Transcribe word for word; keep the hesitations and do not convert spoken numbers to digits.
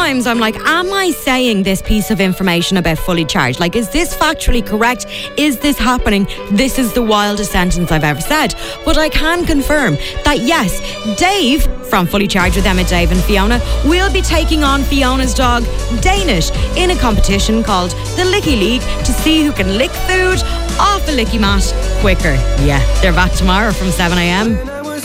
sometimes I'm like, am I saying this piece of information about Fully Charged? Like, is this factually correct? Is this happening? This is the wildest sentence I've ever said. But I can confirm that yes, Dave from Fully Charged with Emma, Dave and Fiona will be taking on Fiona's dog, Danish, in a competition called the Licky League to see who can lick food off a licky mat quicker. Yeah, they're back tomorrow from seven a.m.